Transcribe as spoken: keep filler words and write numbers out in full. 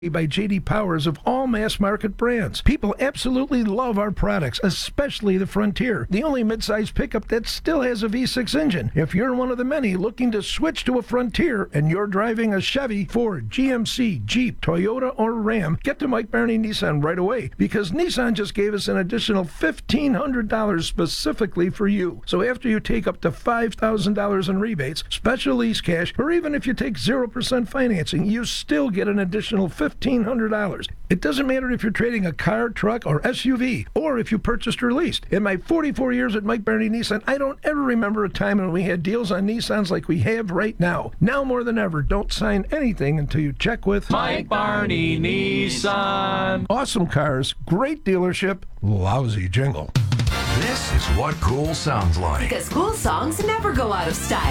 by J D Powers of all mass market brands. People absolutely love our products, especially the Frontier, the only midsize pickup that still has a V six engine. If you're one of the many looking to switch to a Frontier and you're driving a Chevy, Ford, G M C, Jeep, Toyota, or Ram, get to Mike Barney Nissan right away, because Nissan just gave us an additional fifteen hundred dollars specifically for you. So after you take up to five thousand dollars in rebates, special lease cash, or even if you take zero percent financing, you still get an additional fifteen hundred dollars. It doesn't matter if you're trading a car, truck, or S U V, or if you purchased or leased. In my forty-four years at Mike Barney Nissan, I don't ever remember a time when we had deals on Nissans like we have right now. Now more than ever, don't sign anything until you check with Mike Barney Nissan. Awesome cars, great dealership, lousy jingle. This is what cool sounds like. Because cool songs never go out of style.